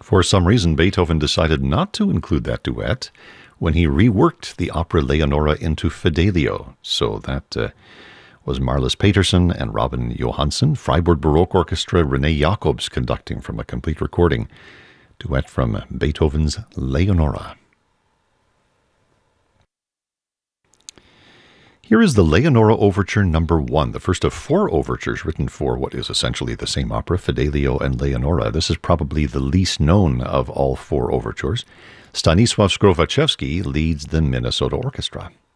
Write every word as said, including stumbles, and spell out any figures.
For some reason, Beethoven decided not to include that duet when he reworked the opera Leonora into Fidelio. So that uh, was Marlis Peterson and Robin Johansson, Freiburg Baroque Orchestra, Rene Jacobs conducting from a complete recording. Duet from Beethoven's Leonora. Here is the Leonora Overture number one, the first of four overtures written for what is essentially the same opera, Fidelio and Leonora. This is probably the least known of all four overtures. Stanisław Skrowaczewski leads the Minnesota Orchestra.